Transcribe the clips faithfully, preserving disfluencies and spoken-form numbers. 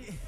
ragazzi.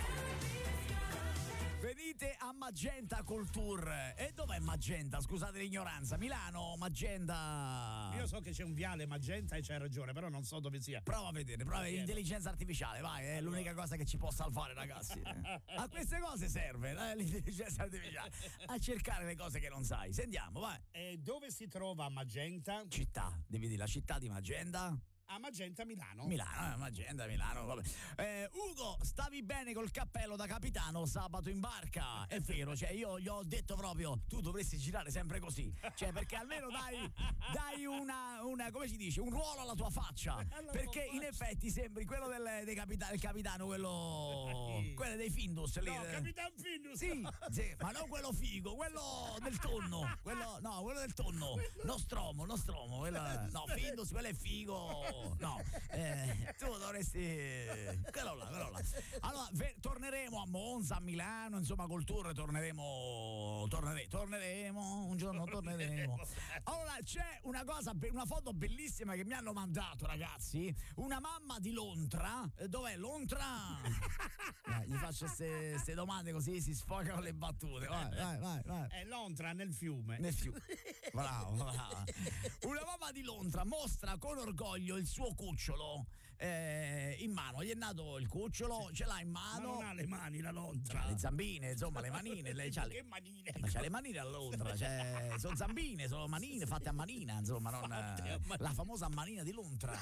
Venite a Magenta Culture. E dov'è Magenta? Scusate l'ignoranza. Milano, Magenta. Io so che c'è un viale Magenta e c'hai ragione, però non so dove sia. Prova a vedere, prova l'intelligenza artificiale, vai, è l'unica cosa che ci può salvare, ragazzi. A queste cose serve eh, l'intelligenza artificiale. A cercare le cose che non sai. Sentiamo, vai. E dove si trova Magenta? Città, devi dire la città di Magenta. A Magenta Milano. Milano, Magenta, Milano, vabbè. Eh, Ugo, stavi bene col cappello da capitano sabato in barca? È vero, cioè io gli ho detto proprio, tu dovresti girare sempre così, cioè perché almeno dai, dai una, una, come si dice, un ruolo alla tua faccia, alla perché in faccia. Effetti sembri quello del, dei capita- del capitano, quello, quello dei Findus lì. No, Capitan Findus. Sì, sì, ma non quello figo, quello del tonno, quello, no, quello del tonno, Nostromo, Nostromo, quello, no, Findus, quello è figo. No, eh, tu dovresti quello là, quello là. Allora ve- torneremo a Monza, a Milano, insomma col tour torneremo tornere- torneremo un giorno torneremo. Allora c'è una cosa, una foto bellissima che mi hanno mandato, ragazzi, una mamma di Lontra. Dov'è Lontra? Eh, gli faccio queste domande così si sfoga con le battute. Vai, vai, vai, vai. È Lontra nel fiume. Nel fiume. Bravo, bravo. Una mamma di Lontra mostra con orgoglio il suo cucciolo eh, in mano. Gli è nato il cucciolo, ce l'ha in mano. Ma non ha le mani la Lontra. C'ha le zambine, insomma, le manine. Le, c'ha che le, manine? Ma c'ha le manine a Londra, cioè, sono zambine, sono manine fatte a manina, insomma, non, a la famosa manina di Lontra.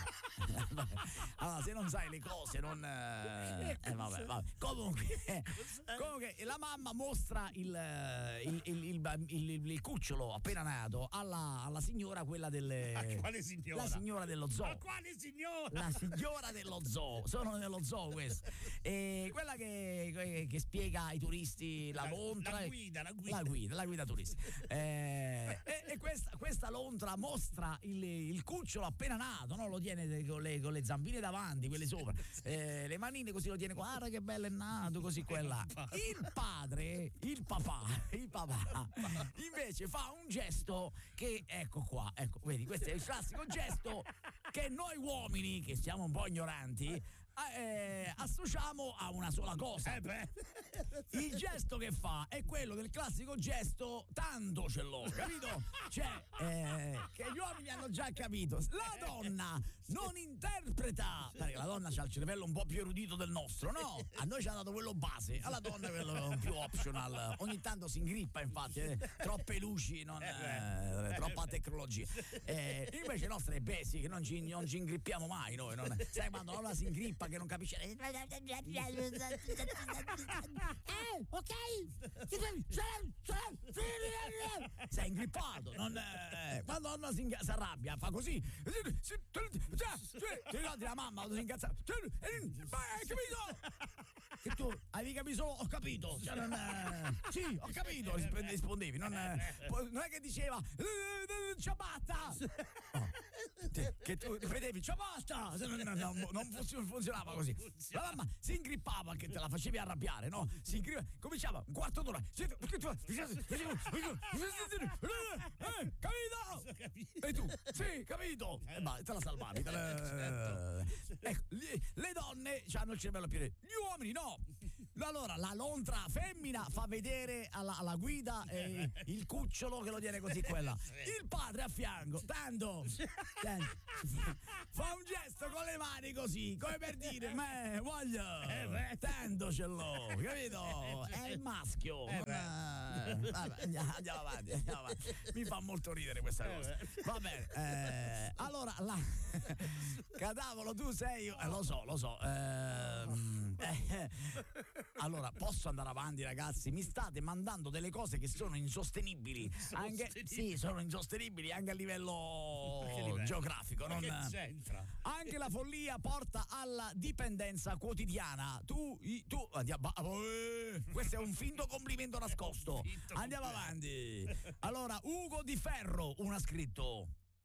Allora, se non sai le cose, non. Eh, vabbè, vabbè. Comunque, comunque, la mamma mostra il, il, il, il, il, il cucciolo appena nato alla, alla signora, quella delle. Ma quale signora? La signora dello zoo. Ma quale signora? La signora dello zoo. Sono nello zoo questo. E quella che, che, che spiega ai turisti la, la lontra. La guida, la guida. La guida, la guida turistica. eh, e e questa, questa lontra mostra il, il cucciolo appena nato, no? Lo tiene con le, con le zambine davanti, quelle sopra. Eh, le manine così lo tiene, guarda che bello è nato, così quella. Il padre, il papà, il papà, invece fa un gesto che, ecco qua, ecco, vedi, questo è il classico gesto che noi uomini, che siamo un po' ignoranti, eh, associamo a una sola cosa. Eh beh. Il gesto che fa è quello del classico gesto tanto ce l'ho, capito? Cioè, eh, che gli uomini hanno già capito. La donna non interpreta, perché la donna ha il cervello un po' più erudito del nostro, no? A noi ci ha dato quello base, alla donna quello più optional. Ogni tanto si ingrippa, infatti, eh, troppe luci, non, eh, troppa tecnologia. Eh, invece nostra è basic, non ci, non ci ingrippiamo mai noi. Non, sai quando la donna si ingrippa che non capisce. Eh, ok? Sei ingrippato, non, eh, quando la donna si, inga- si arrabbia, fa così. Ti ricordi la mamma quando si incazza? Hai capito? Che tu avevi capito solo ho capito. Cioè, non, eh, sì, ho capito, rispondevi. Non, eh, non è che diceva ciabatta. Oh. Che tu ripetevi ciabatta. Non, non, non funzionava così. La mamma si ingrippava che te la facevi arrabbiare, no? Si ingrippava, cominciava un quarto d'ora. Capito? E tu? Sì, capito? E beh, te la salvavi. Te la... Ecco, le donne hanno il cervello più. Gli uomini no. Allora la lontra femmina fa vedere alla, alla guida eh, il cucciolo che lo tiene così quella. Il padre a fianco, tanto, tanto fa un gesto con le mani così, come per dire, me voglio, tanto ce l'ho, capito? È il maschio. Eh, vabbè, andiamo avanti, andiamo avanti. Mi fa molto ridere questa cosa. Va bene, eh, allora la Cadavolo, tu sei, eh, lo so, lo so. Ehm, eh, allora, posso andare avanti, ragazzi? Mi state mandando delle cose che sono insostenibili. Anche, sì, sono insostenibili anche a livello, livello? geografico. Non, che c'entra? Anche la follia porta alla dipendenza quotidiana. Tu, tu andiamo, eh, questo è un finto complimento nascosto. Andiamo avanti. Allora, Ugo Di Ferro, uno ha scritto.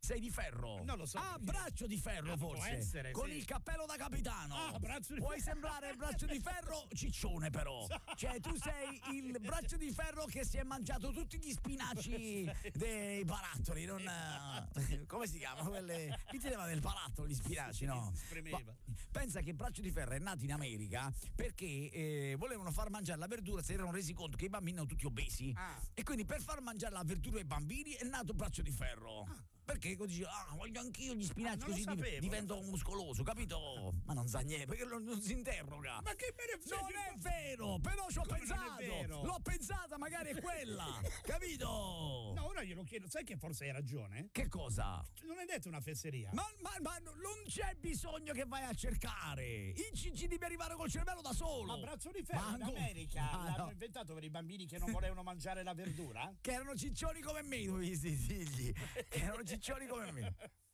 sei di ferro. Non lo so Ah, perché. braccio di ferro Ah, può forse. essere, con sì. il cappello da capitano. Ah, braccio di Puoi ferro. sembrare il braccio di ferro ciccione però. Cioè tu sei il braccio di ferro che si è mangiato tutti gli spinaci dei barattoli, non eh, come si chiamano quelle? Chi teneva nel barattolo gli spinaci, no? Spremeva. Ma pensa che il braccio di ferro è nato in America perché eh, volevano far mangiare la verdura, si erano resi conto che i bambini erano tutti obesi. Ah. E quindi per far mangiare la verdura ai bambini è nato il braccio di ferro. Perché così dice, ah, voglio anch'io gli spinaci, Ah, non lo così div- sapevo. divento muscoloso, capito? Ma non sa niente, perché non, non si interroga. Ma che me ne frega? Non è vero, però ci ho Come non è pensato. vero? L'ho pensata, magari è quella. Capito? No, ora glielo chiedo. Sai che forse hai ragione? Che cosa? Non hai detto una fesseria? Ma, ma, ma non c'è bisogno che vai a cercare. Ci, ci devi arrivare col cervello da solo. Ma braccio di ferro in Manco- America Ma l'hanno no. inventato per i bambini che non volevano mangiare la verdura? Che erano ciccioni come me, i tuoi figli. Che erano ciccioni come me.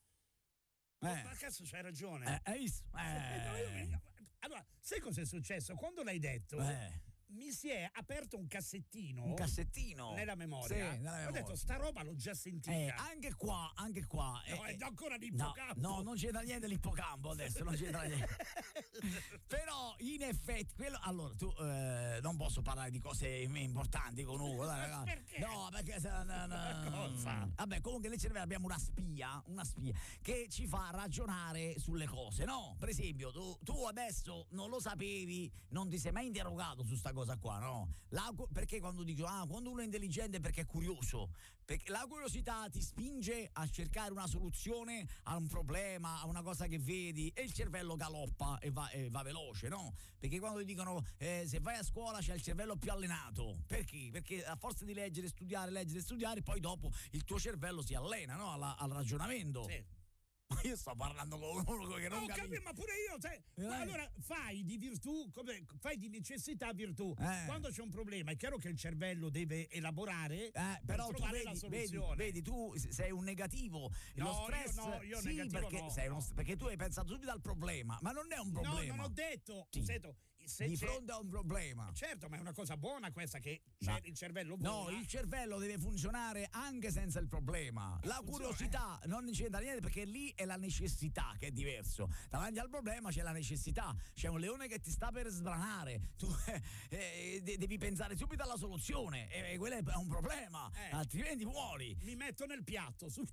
Eh. Ma cazzo, c'hai ragione. Eh, hai visto? Eh, no, io Eh. mi- Allora, sai cos'è successo? Quando l'hai detto, Eh. mi si è aperto un cassettino Un cassettino nella memoria. Sì, nella Ho memoria. detto, sta roba l'ho già sentita. Eh, anche qua, anche qua. No, eh, è ancora no, l'ippocampo. no, non c'entra niente l'ippocampo adesso, non c'entra niente. Però in effetti quello, allora tu eh, non posso parlare di cose importanti con Ugo, dai, ragazzi. Perché? No, perché se, no, no, Cosa? vabbè, comunque nel cervello abbiamo una spia, una spia che ci fa ragionare sulle cose, no? Per esempio, tu, tu adesso non lo sapevi, non ti sei mai interrogato su sta cosa qua, no? La cu- perché quando dico ah, quando uno è intelligente è perché è curioso, perché la curiosità ti spinge a cercare una soluzione a un problema, a una cosa che vedi, e il cervello galoppa e va, e va veloce, no? Perché quando ti dicono eh, se vai a scuola c'è il cervello più allenato, perché? Perché a forza di leggere, studiare, leggere, studiare, poi dopo il tuo cervello si allena, no? Alla- al ragionamento. Sì. Ma io sto parlando con uno che non Oh, capisce. capi- ma pure io, sai, Eh. ma allora fai di virtù, come, fai di necessità virtù. Eh. Quando c'è un problema è chiaro che il cervello deve elaborare Eh, per però tu trovare la vedi, vedi, soluzione. vedi, tu sei un negativo. No, Lo stress, io no, io sì, negativo perché, no, sei uno- no. perché tu hai pensato subito al problema, ma non è un No, problema. non ho detto. Sì. Sento, se Di c'è- fronte a un problema. Certo, ma è una cosa buona questa che Ma- c'è il cervello No, vola. il cervello deve funzionare anche senza il problema. La funziona, curiosità non c'entra niente perché lì è la necessità che è diverso. Davanti al problema c'è la necessità. C'è un leone che ti sta per sbranare. Tu eh, de- devi pensare subito alla soluzione. E, e quello è un problema. Eh. Altrimenti muori. Mi metto nel piatto. Su...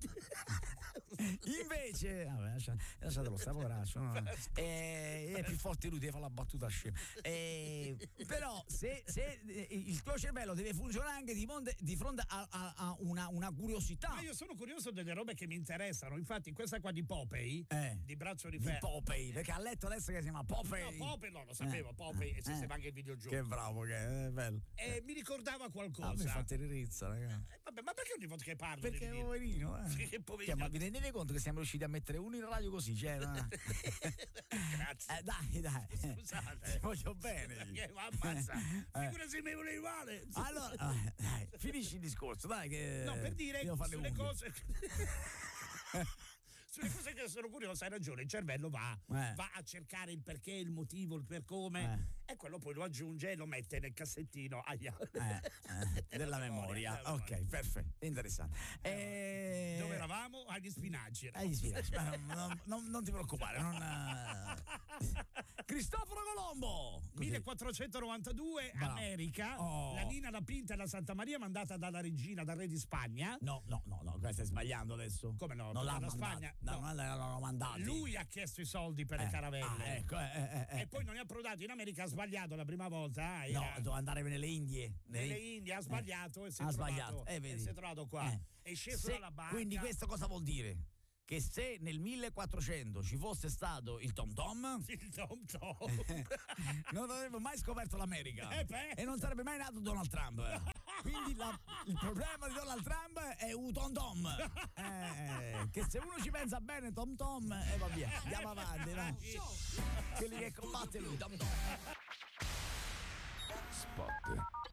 Invece, vabbè, lascia- lasciatelo stare, poveraccio. No? Eh, è più forte lui, deve fare la battuta scema. Eh, però, se, se eh, il tuo cervello deve funzionare anche di fronte, di fronte a, a- a una, una curiosità. Ma io sono curioso delle robe che mi interessano. Infatti, questa qua di Popeye, Eh. di braccio di Di ferro. Popeye, perché ha letto adesso che si chiama Popeye. No, Popeye no, lo sapevo, Eh, Popeye, eh, esisteva eh. anche il videogioco. Che bravo che è, è bello. E mi ricordava Ah, mi qualcosa. fa tenerezza, ragazzi. Eh, vabbè, ma perché ogni volta che parlo Perché devi dire- poverino, eh. Che poverino. Cioè, ma vi rendete conto che siamo riusciti a mettere uno in radio così? Cioè, no? Grazie. Eh, dai, dai. Scusate. Ti voglio bene. Perché, ma ammazza. Eh. Figura se mi volevi male. Allora, dai, dai, finisci il discorso, dai che No, per dire devo fare le sulle unghie. cose. Sulle cose che sono curioso, hai ragione, il cervello va, Eh. va a cercare il perché, il motivo, il per come, Eh. e quello poi lo aggiunge e lo mette nel cassettino aia. Eh, eh, della memoria. della Ok, memoria. perfetto, interessante. Eh, Dove eravamo? Agli spinaci. Agli spinaci, ma non, non- non- non ti preoccupare, non, eh. Cristoforo Colombo! Così. millequattrocentonovantadue, Bravo. America, Oh. la Nina, la Pinta e la Santa Maria mandata dalla regina, dal re di Spagna. No, no, no, no, stai sbagliando adesso. Come no? Non Dalla l'hanno Spagna? Spagna. No, No. non l'hanno mandati. Lui ha chiesto i soldi per Eh, le caravelle. ah, ecco, eh, eh, eh, E poi non è approdato in America, ha sbagliato la prima volta. eh, No, era- devo andare nelle Indie. nelle Indie ha sbagliato e si è ha trovato, sbagliato. Eh, e vedi. si è trovato qua. Eh. È sceso Se- dalla barca. Quindi questo cosa vuol dire? Che se nel millequattrocento ci fosse stato il Tom Tom, Il Tom Tom. non avremmo mai scoperto l'America Eh beh. e non sarebbe mai nato Donald Trump. Quindi la- il problema di Donald Trump è un Tom Tom. Eh, che se uno ci pensa bene, Tom Tom, e eh, va via. Andiamo avanti, va. Quelli che combatte lui, Tom Tom. Spot.